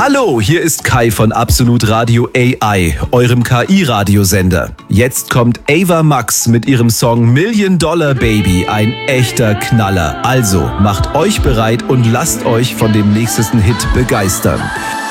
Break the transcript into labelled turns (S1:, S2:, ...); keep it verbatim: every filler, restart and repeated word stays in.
S1: Hallo, hier ist Kai von Absolut Radio A I, eurem K I-Radiosender. Jetzt kommt Ava Max mit ihrem Song Million Dollar Baby, ein echter Knaller. Also, macht euch bereit und lasst euch von dem nächsten Hit begeistern.